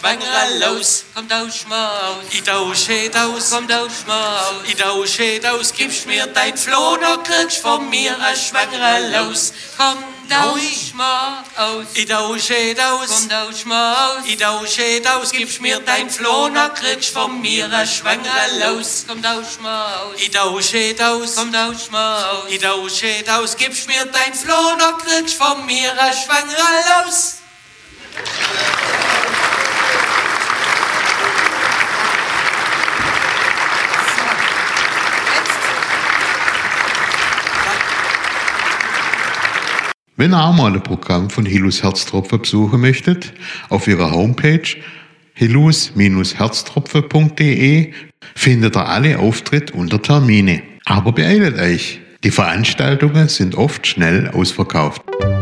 Schwangere los. Komm, tausch mal aus. Ich tausche aus. Komm, tausch mal aus. Ich tausche aus. Gibst mir dein Floh, dann kriegst von mir ein Schwangere los. Komm, tausch mal aus. Ich tausche aus. Komm, tausch mal aus. Ich tausche aus. Gibst mir dein Floh, dann kriegst von mir ein Schwangere los. Komm, tausch mal aus. Ich tausche aus. Komm, tausch mal aus. Ich tausche aus. Gibst mir dein Floh, dann kriegst von mir ein Schwangere los. Wenn ihr auch mal ein Programm von Hillus Herztropfen besuchen möchtet, auf ihrer Homepage hillus-herztropfen.de findet ihr alle Auftritte unter Termine. Aber beeilt euch, die Veranstaltungen sind oft schnell ausverkauft.